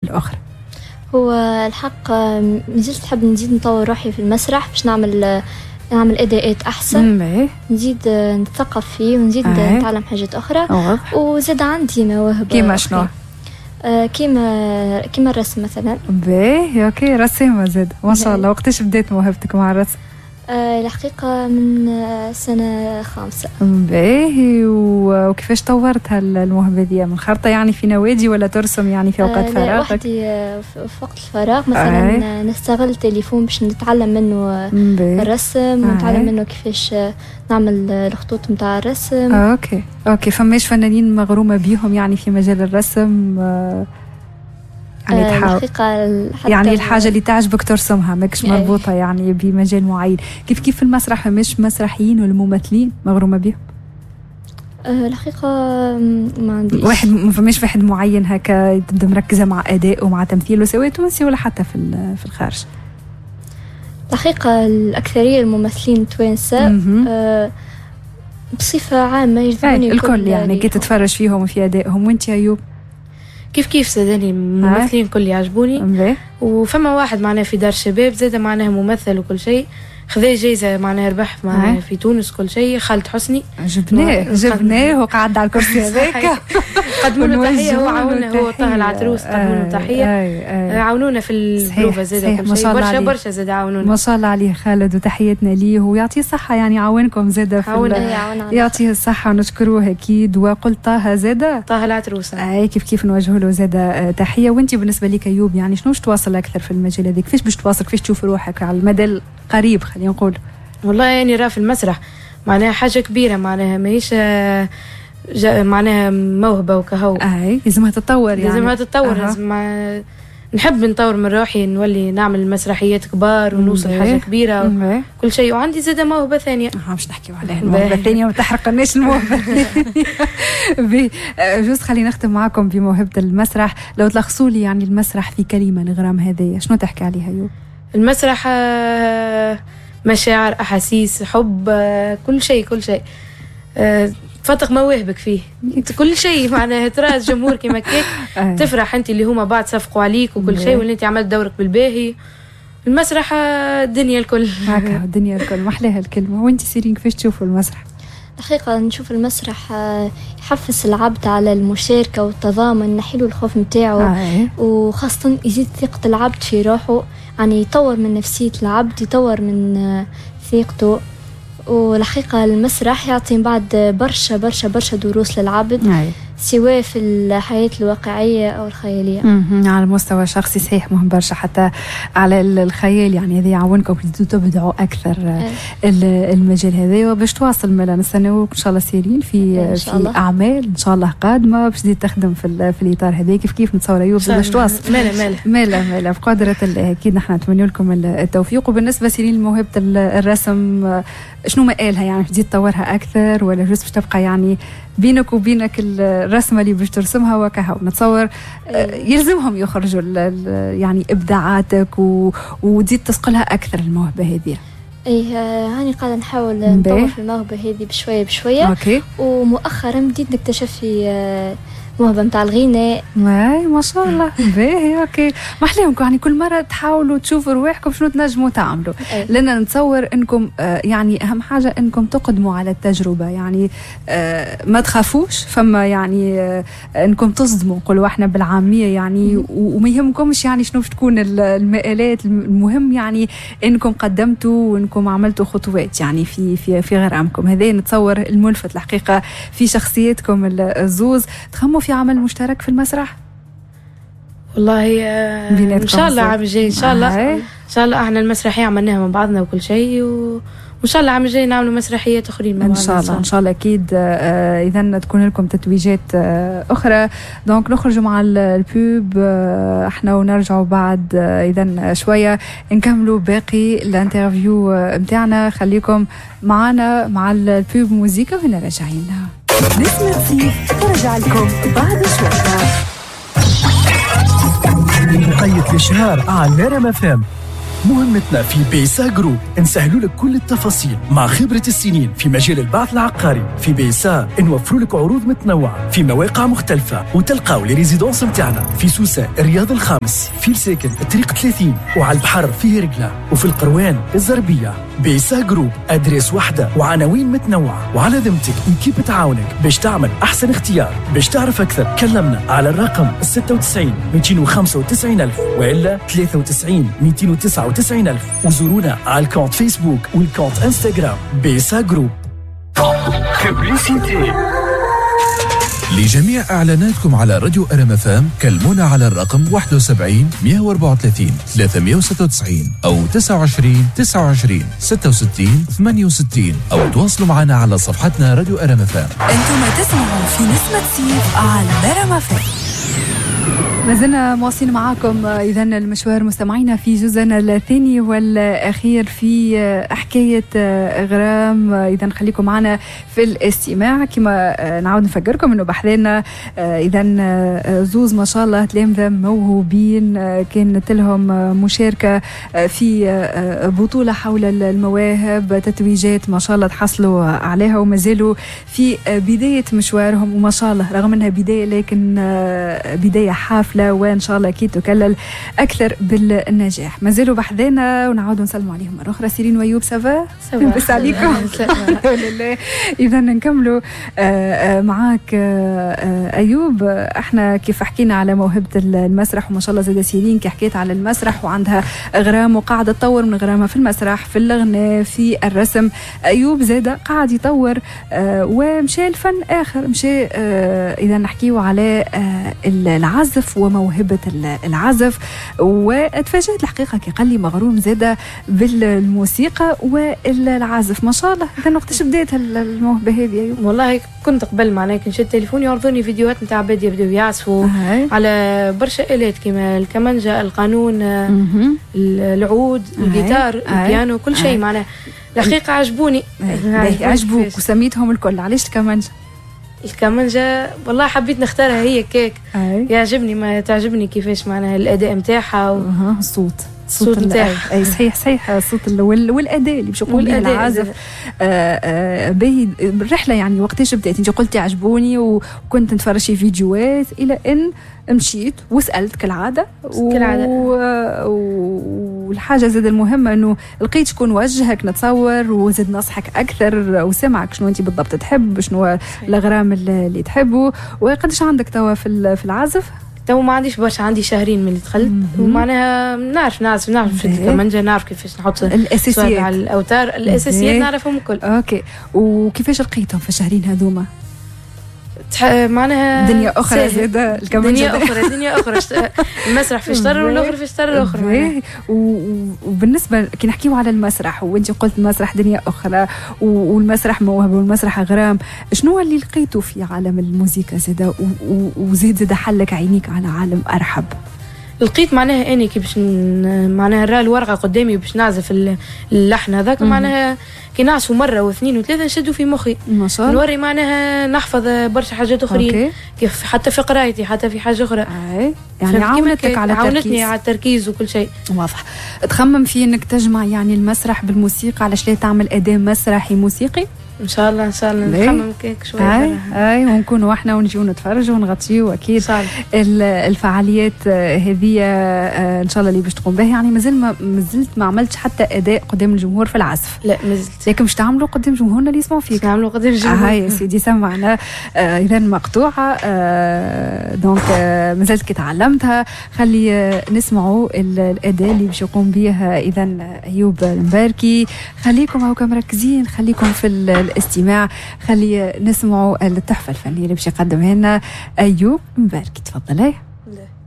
الأخرى؟ هو الحق نزلت حب نزيد نطور روحي في المسرح باش نعمل أداءات أحسن. نزيد نتثقف فيه ونزيد نتعلم حاجات أخرى. وزاد عندي مواهب كيما شنو؟ كيما الرسم مثلا. باهي اوكي، رسامة زاد ما شاء الله. وقتاش بديت موهبتك مع الرسم؟ الحقيقة من سنة 5. باهي. وكيفاش طورت الموهبة دي؟ من خرطة يعني في نوادي ولا ترسم يعني في أوقات فراغك؟ وحدي في وقت الفراغ مثلا نستغل التليفون باش نتعلم منه الرسم ونتعلم منه كيفاش نعمل الخطوط متاع الرسم. اوكي فماش فنانين مغرومة بيهم يعني في مجال الرسم؟ يعني الحاجة اللي تعجبك ترسمها ماكش مربوطة يعني بمجال معين. كيف في المسرح مش مسرحيين ولا ممثلين مغرومة بيهم؟ الحقيقة ما عنديش واحد، ما فماش واحد معين هكا تبدا مركزة مع أداء ومع تمثيل سواء تونسي ولا حتى في الخارج؟ الحقيقة الأكثرية الممثلين توانسة بصفة عامة يجذبوني الكل يعني كي تتفرج فيهم وفي أدائهم. وانت يا أيوب؟ كيف سادني الممثلين كل يعجبوني. وفما واحد معناه في دار شباب زاد معناه ممثل وكل شيء، خذا جايزة معناه ربح معناه في تونس كل شيء، خالد حسني. جبناه وقعد على الكرسي هذاك. قدموا له تحية، هو عاونا، هو طه العتروس قدموا له تحية. عاونونا في البروفة زاد كل شيء، برشا زاد عاونونا ما شاء الله عليه خالد، وتحياتنا ليه ويعطيه الصحة يعني عاونكم زاد يعطيه الصحة ونشكروه أكيد. وقلت طه زاد طه العتروس كيف نوجه له زاد تحية. وانت بالنسبة لك أيوب يعني شنو تواصل أكثر في المجال هذاك؟ كيفاش باش تواصل، كيفاش تشوف روحك على المدى القريب خلينا نقول؟ والله يعني راه في المسرح معناها حاجة كبيرة، معناها ماهيش معناها موهبة وكهو. لازمها تتطور يعني. لازمها تتطور. لازم نحب نطور من روحي، نولي نعمل مسرحيات كبار ونوصل حاجة كبيرة كل شيء. وعندي زادة موهبة ثانية مش نحكيو عليها الموهبة الثانية وما تحرقناش الموهبة الثانية. جوست خلينا نختم معكم بموهبة المسرح. لو تلخصوا لي يعني المسرح في كلمة نغرام هذه شنو تحكي عليها يوم؟ المسرح مشاعر، أحاسيس، حب، كل شيء فتق مواهبك فيه كل شيء. معناها ترى الجمهور كما كيك تفرح انت اللي هما بعد صفقوا عليك وكل شيء، واللي انت عملت دورك بالباهي. المسرح الدنيا الكل هكا، الدنيا الكل محلاها الكلمة. وانت سيرين كيفاش تشوفوا المسرح؟ الحقيقة نشوف المسرح يحفز العبد على المشاركة والتضامن، نحيله الخوف متاعه وخاصة يزيد ثقة العبد في روحه، يعني يطور من نفسية العبد، يطور من ثقته. والحقيقة المسرح يعطي بعد برشا دروس للعبد سواء في الحياة الواقعية أو الخيالية. على المستوى الشخصي صحيح، مهم برشا حتى على الخيال يعني. هذا يعاونكم تبدعوا أكثر المجال هذا. وباش تواصل مالا نستناوك إن شاء الله سيرين في أعمال إن شاء الله قادمة باش تزيد تخدم في الإطار هذا. كيف نتصور أيوب باش تواصل؟ مالا بقدرة الله أكيد نحن نتمنى لكم التوفيق. وبالنسبة سيرين لموهبة الرسم شنو مقالها يعني؟ تزيد تطورها أكثر ولا جزء باش تبقى يعني بينك وبينك الرسمة اللي باش ترسمها وكهو؟ نتصور يلزمهم يخرجوا يعني إبداعاتك وتزيد تسقلها أكثر الموهبة هذه. هاني قاعدة نحاول نطور في الموهبة هذه بشوية. ومؤخرا بديت نكتشف في موهبة متاع الغناء. ما شاء الله. باهي اوكي، ما احلاكم يعني كل مرة تحاولوا تشوفوا رواحكم شنو تنجموا تعملوا. لأن نتصور انكم يعني اهم حاجة انكم تقدموا على التجربة يعني. ما تخافوش، فما يعني انكم تصدموا نقولوا احنا بالعامية يعني. وما يهمكمش يعني شنو تكون المآلات، المهم يعني انكم قدمتوا وانكم عملتوا خطوات يعني في غرامكم. هذا نتصور الملفت الحقيقة في شخصيتكم الزوز. تخموا في عمل مشترك في المسرح؟ والله ان شاء الله عام الجاي ان شاء الله احنا المسرحيه عملناها مع بعضنا وكل شيء، وان شاء الله عام الجاي نعملوا مسرحيات اخرين مع بعضنا ان شاء الله اكيد. اذا تكون لكم تتويجات اخرى. دونك نخرجوا مع البوب احنا ونرجعوا بعد اذا شويه نكملوا باقي الانترفيو نتاعنا. خليكم معنا مع البوب موزيكا وهنا راجعين. نسمة صيف ترجع لكم بعد شوية. مقيد الإشهار على نرم FM. مهمتنا في بيسا جروب نسهلوا لك كل التفاصيل مع خبرة السنين في مجال البعث العقاري. في بيسا نوفروا لك عروض متنوعة في مواقع مختلفة، وتلقاو لي ريزيدونس متاعنا في سوسة الرياض الخامس، في الساكن الطريق 30، وعلى البحر في هرقلة، وفي القروان الزربية. بيسا جروب أدريس واحدة وعناوين متنوعة، وعلى ذمتك نكيب تعاونك باش تعمل أحسن اختيار. باش تعرف أكثر كلمنا على الرقم 96 295 ألف وإلا 93 299 ألف، وزورونا على الكونت فيسبوك والكونت انستغرام بيسا جروب. لجميع إعلاناتكم على راديو RMFM كلمونا على الرقم 71 134 396 أو 29 29 66 68 أو تواصلوا معنا على صفحتنا راديو RMFM. أنتم تسمعون في نسمة سيف على RMFM. ما زلنا مواصلين معاكم إذا المشوار مستمعينا في جزءنا الثاني والأخير في حكاية غرام. إذا خليكم معنا في الاستماع. كما نعود نفكركم أنه بحثنا إذا زوز ما شاء الله تلامذة موهوبين كانت لهم مشاركة في بطولة حول المواهب، تتويجات ما شاء الله تحصلوا عليها وما زالوا في بداية مشوارهم، وما شاء الله رغم أنها بداية لكن بداية حافلة وإن شاء الله أكيد تكلل أكثر بالنجاح. ما زالوا بحذانا ونعود نسلموا عليهم مرة أخرى. سيرين وأيوب سافا بس عليكم إذا نكملوا معاك أيوب. احنا كيف حكينا على موهبة المسرح وما شاء الله زاد سيرين كي حكيت على المسرح وعندها غرام وقاعدة تطور من غرامها في المسرح في الغناء في الرسم. أيوب زاد قاعد يطور ومشى الفن آخر، مشى إذا نحكيه على العزف وموهبة العزف. واتفاجأت الحقيقة كي قال لي مغروم زادة بالموسيقى والعزف ما شاء الله. إذا وقتاش بديت الموهبة هذه أيوب؟ والله كنت قبل معناها كي نشد تليفوني يعرضوني فيديوهات نتاع عباد يبداو يعزفوا على برشا آلات كيما الكمانجة، القانون، العود، الجيتار، البيانو، كل شيء معناها الحقيقة عجبوني. عجبوك وسميتهم الكل. علاش الكمانجة؟ الكمانجة والله حبيت نختارها هي كيك يعجبني، ما تعجبني كيفاش معناها الأداء متاعها الصوت نتاعها. اي صحيح الصوت والاداء اللي باش يقوم به العازف. باهي الرحله يعني وقتاش بدات؟ انت قلتي عجبوني وكنت نتفرج في فيديوهات الى ان مشيت وسالت كالعاده والحاجه زاد المهمه انه لقيت شكون وجهك نتصور وزاد نصحك اكثر وسمعك شنو انت بالضبط تحب، شنو الاغرام اللي تحبه. وقداش عندك توا في العزف؟ تو ما عنديش برشا، عندي شهرين من اللي دخلت ومعناها نعرف كمانجة، نعرف كيفاش نحط الاساسيات على الاوتار، الاساسيات نعرفهم الكل. اوكي. وكيفاش لقيتهم في الشهرين هذوما؟ معناها دنيا اخرى زاد دنيا اخرى المسرح في شطر والاخر في شطر الاخرى. وبالنسبه كي نحكيو على المسرح وانت قلت المسرح دنيا اخرى والمسرح موهبه والمسرح غرام، شنو اللي لقيته في عالم الموسيقى زاد وزاد حلك عينيك على عالم ارحب؟ لقيت معناها اني كي باش معناها نرى الورقه قدامي باش نعزف اللحن هذاك، معناها كي نعزفوا مره واثنين وثلاثه نشدوا في مخي ما شاء الله، نوري معناها نحفظ برشا حاجات اخرين كيف حتى في قرايتي حتى في حاجه اخرى. يعني عاونتك على التركيز، عاونتني على التركيز وكل شيء. واضح. تخمم في انك تجمع يعني المسرح بالموسيقى، علاش لا تعمل اداء مسرحي موسيقي؟ ان شاء الله نخمم كيك شويه. ونكونوا احنا ونجيو نتفرجوا ونغطيو اكيد الفعاليات هذه ان شاء الله اللي باش تقوم بها. يعني مازلت ما عملتش حتى اداء قدام الجمهور في العزف؟ لا مازلت، لكن باش تعملوا قدام جمهورنا اللي يسمعوا فيك. نعملوا قدام الجمهور. يا سيدي سمعنا. اذا مقطوعه دونك مازلت كي تعلمتها. خلي نسمعوا الاداء اللي باش يقوم به اذا ايوب المباركي. خليكم هاكا مركزين، خليكم في الاستماع، خلي نسمعوا التحفة الفنية اللي باش يقدمها لنا أيوب مباركي. تفضلي.